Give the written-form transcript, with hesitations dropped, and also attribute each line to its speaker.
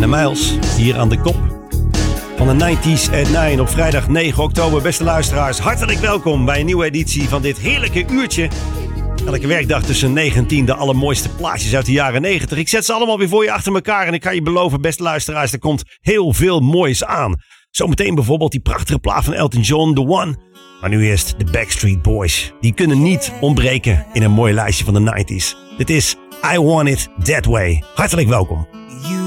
Speaker 1: Miles, hier aan de kop van de 90s at 9 op vrijdag 9 oktober. Beste luisteraars, hartelijk welkom bij een nieuwe editie van dit heerlijke uurtje. Elke werkdag tussen 9 en 10 de allermooiste plaatjes uit de jaren 90. Ik zet ze allemaal weer voor je achter elkaar en ik kan je beloven, beste luisteraars, er komt heel veel moois aan. Zometeen bijvoorbeeld die prachtige plaat van Elton John, The One. Maar nu eerst de Backstreet Boys. Die kunnen niet ontbreken in een mooi lijstje van de 90s. Dit is I Want It That Way. Hartelijk welkom.